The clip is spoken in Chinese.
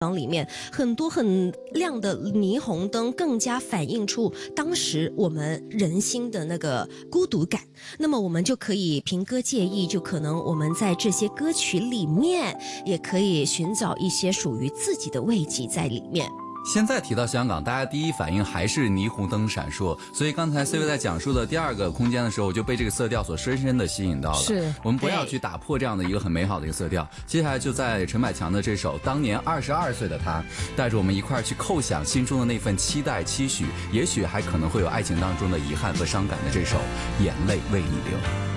里面很多很亮的霓虹灯，更加反映出当时我们人心的那个孤独感。那么我们就可以凭歌借艺，就可能我们在这些歌曲里面也可以寻找一些属于自己的慰藉在里面。 现在提到香港，大家第一反应还是霓虹灯闪烁，所以刚才 C 位在讲述的第二个空间的时候，我就被这个色调所深深的吸引到了。 是， 我们不要去打破这样的一个很美好的一个色调。接下来就在陈百强的这首《当年22岁的他》，带着我们一块去叩响心中的那份期待期许，也许还可能会有爱情当中的遗憾和伤感的这首《眼泪为你流》。